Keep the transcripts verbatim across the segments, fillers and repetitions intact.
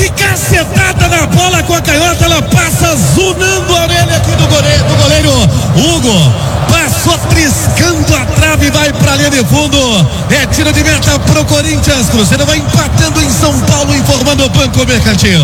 que cacetada na bola com a canhota, ela passa zunando a orelha aqui do goleiro, do goleiro Hugo. Passou triscando a trave e vai pra linha de fundo. É tiro de meta pro Corinthians. Cruzeiro vai empatando em São Paulo, informando o Banco Mercantil.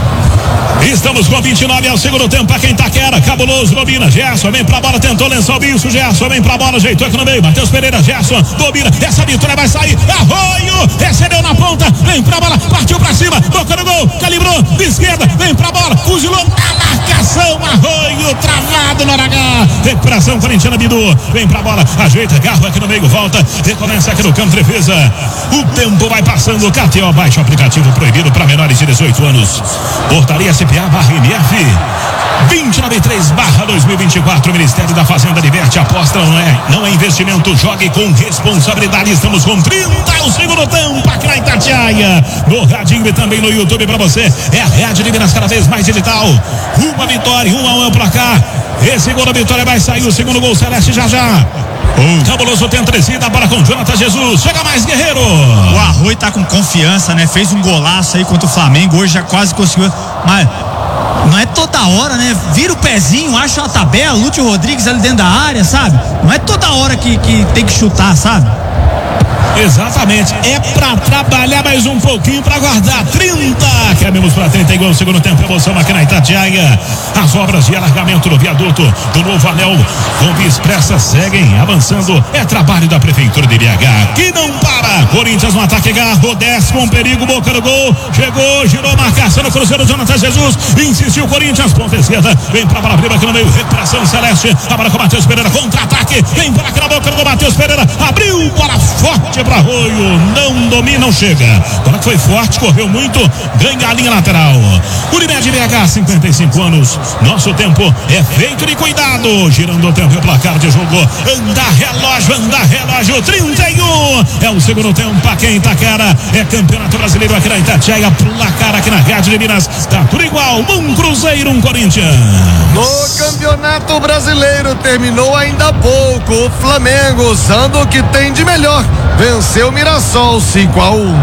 Estamos com vinte e nove ao segundo tempo para quem Taquera, cabuloso, domina, Gerson, vem pra bola, tentou lençar o bicho, Gerson, vem pra bola, ajeitou aqui no meio, Matheus Pereira, Gerson, domina, essa vitória vai sair, Arroio, recebeu na ponta, vem pra bola, partiu pra cima, boca no gol, calibrou, de esquerda, vem pra bola, fuzilou, a marcação, Arroio, travado no H, recuperação corintiana, Bidu, vem pra bola, ajeita, garra aqui no meio, volta, recomeça aqui no campo, defesa, o tempo vai passando, K T O, baixa o aplicativo proibido para menores de dezoito anos, portaria C P A barra M F vinte e nove três barra dois mil e vinte e quatro. Ministério da Fazenda diverte, aposta não é, não é investimento, jogue com responsabilidade. Estamos com trinta ao segundo tempo aqui na Itatiaia, no radinho e também no YouTube para você. É a Rádio de Minas cada vez mais digital. Uma vitória, um a um pra cá. Esse gol da vitória vai sair, o segundo gol Celeste já já. O cabuloso tenta descida, bola com Jonathan Jesus, chega mais Guerreiro. O Arroio tá com confiança, né? Fez um golaço aí contra o Flamengo, hoje já quase conseguiu, mas não é toda hora, né? Vira o pezinho, acha a tabela, Lúcio Rodrigues ali dentro da área, sabe? Não é toda hora que, que tem que chutar, sabe? Exatamente, é pra trabalhar mais um pouquinho, pra guardar trinta, caminhamos pra trinta igual o segundo tempo, emoção aqui na Itatiaia. As obras de alargamento do viaduto do novo anel com Via Expressa seguem avançando, é trabalho da Prefeitura de B H, que não para. Corinthians no ataque, Garro, desce com perigo, boca do gol, chegou, girou, marcação no Cruzeiro, Jonathan Jesus, insistiu Corinthians, ponta esquerda, vem pra bola prima aqui no meio, recuperação Celeste, a bola com o Matheus Pereira, contra-ataque, vem para aqui na boca do Matheus Pereira, abriu, bola forte para Arroio, não domina, não chega. Bola que foi forte, correu muito, ganha a linha lateral. Unimed B H, cinquenta e cinco anos. Nosso tempo é feito de cuidado. Girando o tempo e o placar de jogo. Anda relógio, anda relógio. trinta e um. É o segundo tempo para quem Itaquera. É campeonato brasileiro aqui na Itatiaia. Placar aqui na Rádio de Minas. Tá tudo igual. Um Cruzeiro, um Corinthians. No campeonato brasileiro terminou ainda há pouco. O Flamengo, usando o que tem de melhor, venceu o Mirassol cinco a um.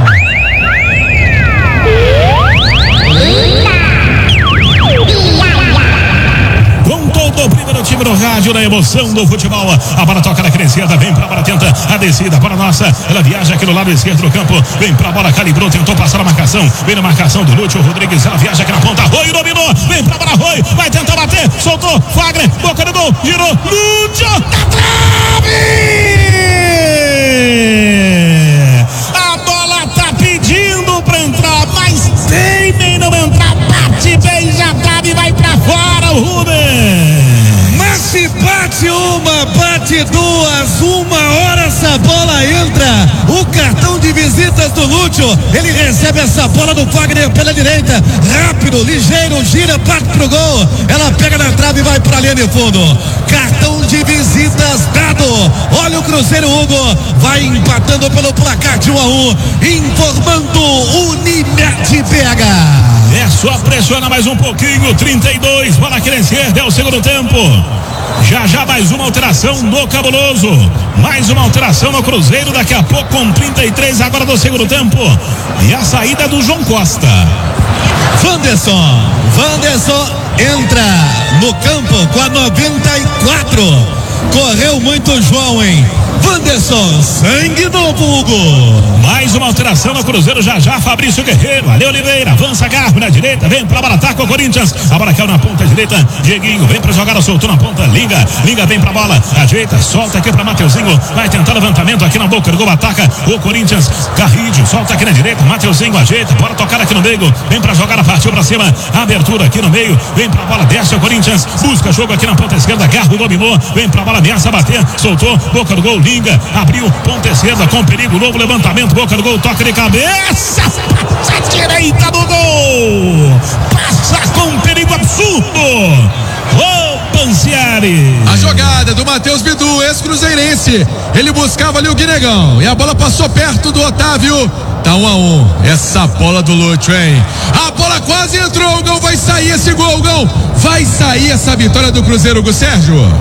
Com todo o primeiro time no rádio, na emoção do futebol, a bola toca na crescida, vem pra bola, tenta a descida, bola nossa, ela viaja aqui no lado esquerdo do campo, vem pra bola, calibrou, tentou passar a marcação, vem na marcação do Lúcio Rodrigues, ela viaja aqui na ponta, Arroio dominou, vem pra bola, Arroio, vai tentar bater, soltou, Fagner, boca do gol, girou, Lúcio, na trave! A bola tá pedindo pra entrar, mas teimem não entrar, bate, beija a trave, vai pra fora o Rubens. Mas se bate uma, bate duas, uma hora essa bola entra. O cartão de visitas do Lúcio, ele recebe essa bola do Fagner pela direita, rápido, ligeiro, gira, parte pro gol. Ela pega na trave e vai pra linha de fundo. Cartão de visitas dado. Olha o Cruzeiro, Hugo vai empatando pelo placar de um a um, informando Unimed B H. É só pressiona mais um pouquinho, trinta e dois, bola crescer, é o segundo tempo. Já já mais uma alteração no Cabuloso, mais uma alteração no Cruzeiro, daqui a pouco com trinta e três agora do segundo tempo. E a saída do João Costa. Wanderson, Wanderson entra no campo com a noventa e quatro. Correu muito o João, hein? Wanderson, sangue novo, Hugo. Mais uma alteração no Cruzeiro, já já Fabrício Guerreiro, Ale Oliveira, avança Garro na direita, vem pra bola, ataca o Corinthians, a bola caiu na ponta direita, Dieguinho, vem pra jogada, soltou na ponta, Linga, Linga vem pra bola, ajeita, solta aqui pra Mateuzinho, vai tentar levantamento aqui na boca do gol, ataca o Corinthians, Carrídio, solta aqui na direita, Mateuzinho ajeita, bora tocar aqui no meio, vem pra jogada, partiu pra cima, abertura aqui no meio, vem pra bola, desce o Corinthians, busca jogo aqui na ponta esquerda, Garro dominou, vem pra bola, ameaça bater, soltou, boca do gol, Linga, abriu, ponta esquerda com perigo, novo levantamento, boca do gol, toca de cabeça, passa a direita do gol, passa com perigo absurdo. Ô, Pancieri. A jogada do Matheus Bidu, ex-cruzeirense, ele buscava ali o Guinegão e a bola passou perto do Otávio. Tá um a um, essa bola do Lúcio, hein? A bola quase entrou, o gol vai sair esse gol, gol vai sair essa vitória do Cruzeiro, Hugo Sérgio.